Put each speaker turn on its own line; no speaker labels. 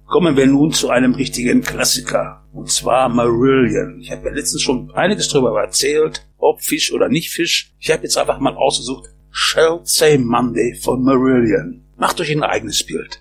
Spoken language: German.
Kommen wir nun zu einem richtigen Klassiker, und zwar Marillion. Ich habe ja letztens schon einiges darüber erzählt, ob Fisch oder nicht Fisch. Ich habe jetzt einfach mal ausgesucht, Shall Say Monday von Marillion. Macht euch ein eigenes Bild.